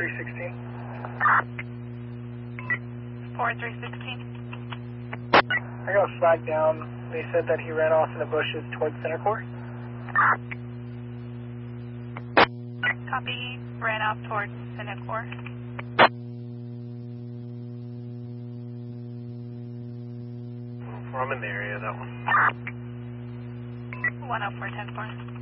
4316. 4316. I got a flag down. They said that he ran off in the bushes towards center court. Copy. Ran off towards Senate Court. I'm in the area, that one. 10410 4.